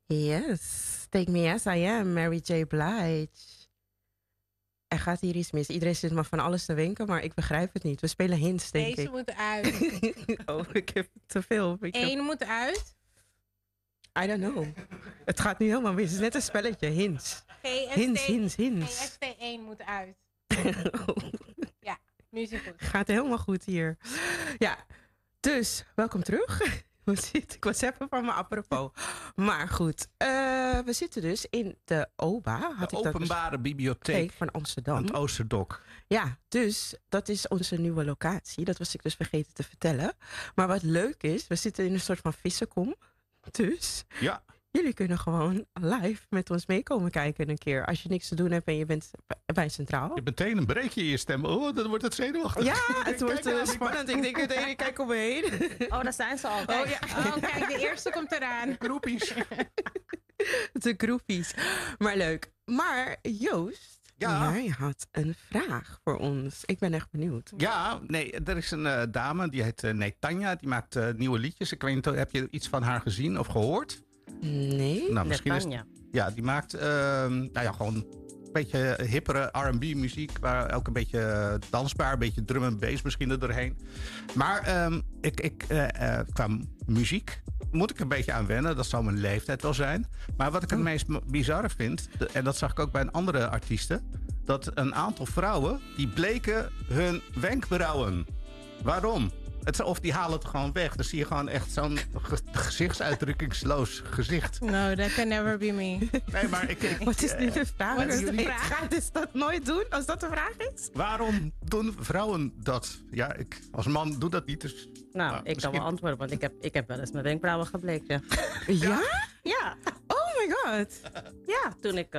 Yes, take me as I am, Mary J. Blige. Er gaat hier iets mis. Iedereen zit maar van alles te wenken, maar ik begrijp het niet. We spelen hints, denk Deze ik. moet uit. Oh, ik heb te veel. Eén moet uit. I don't know. Het gaat nu helemaal mis. Het is net een spelletje. Hints. Hints. GST1 moet uit. Ja, nu is het goed. Gaat helemaal goed hier. Ja, dus welkom terug. Ik was even van mijn apropos. Maar goed, we zitten dus in de OBA. De Openbare Bibliotheek van Amsterdam. aan het Oosterdok. Ja, dus dat is onze nieuwe locatie. Dat was ik dus vergeten te vertellen. Maar wat leuk is, we zitten in een soort van vissenkom. Dus Ja. jullie kunnen gewoon live met ons meekomen kijken een keer. Als je niks te doen hebt en je bent bij Centraal. Je hebt meteen een breekje in je stem. Oh, dan wordt het zenuwachtig. Ja, het wordt Kijk, spannend. Ik denk meteen, ik kijk om me heen. Oh, daar zijn ze al. Kijk. Oh, ja. Oh, kijk, de eerste komt eraan. Groepies. De groepies. Maar leuk. Maar Joost, Ja. jij had een vraag voor ons. Ik ben echt benieuwd. Ja, nee, er is een dame, die heet Netanja. Die maakt nieuwe liedjes. Ik weet niet, heb je iets van haar gezien of gehoord? Nee? Nou, misschien is Netanja. ja, die maakt nou ja, gewoon een beetje hippere R&B muziek. Maar ook een beetje dansbaar. Een beetje drum en bass misschien er doorheen. Maar qua muziek moet ik een beetje aan wennen. Dat zal mijn leeftijd wel zijn. Maar wat ik het meest bizarre vind, en dat zag ik ook bij een andere artiesten, dat een aantal vrouwen, die bleken hun wenkbrauwen. Waarom? Of die halen het gewoon weg. Dan zie je gewoon echt zo'n gezichtsuitdrukkingsloos gezicht. No, that can never be me. Nee, maar Wat is nu de vraag? Wat is de Ik vraag? ga dus dat nooit doen, als dat de vraag is. waarom doen vrouwen dat? Ja, ik als man doe dat niet. Dus, Nou, ik kan misschien- wel antwoorden, want ik heb wel eens mijn wenkbrauwen gebleekt. Ja. Ja? Ja, Oh my god. ja toen ik